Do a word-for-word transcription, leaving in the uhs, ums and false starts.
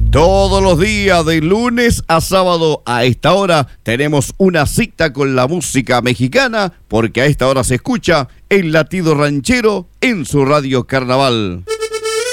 Todos los días, de lunes a sábado, a esta hora, tenemos una cita con la música mexicana, porque a esta hora se escucha el latido ranchero en su radio Carnaval.